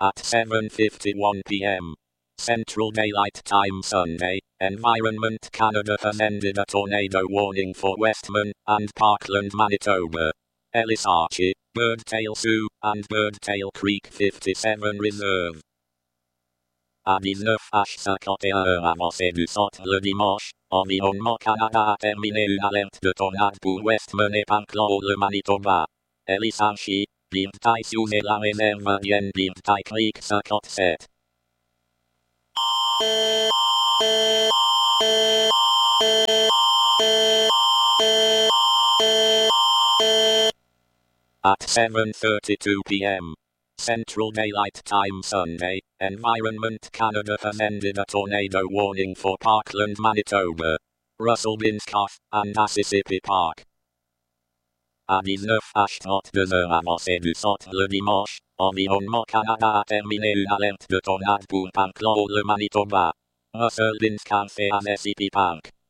At 7:51 p.m. Central Daylight Time Sunday, Environment Canada has ended a tornado warning for Westman and Parkland, Manitoba. Ellis Archie, Birdtail Sioux, and Birdtail Creek 57 Reserve. À 19h51 avancée du soir le dimanche, Environnement Canada a terminé une alerte de tornade pour Westman et Parkland, le Manitoba. Ellis Archie, Birdtail Sioux et la réserve indienne Birdtail Creek 57. At 7:32 p.m. Central Daylight Time Sunday, Environment Canada has ended a tornado warning for Parkland, Manitoba, Russell Binscoff, and Mississippi Park. À 19h32 avancée du soir le dimanche, Environnement Canada a terminé une alerte de tornade pour Parkland, le Manitoba, Russell Binscoff et Mississippi Park.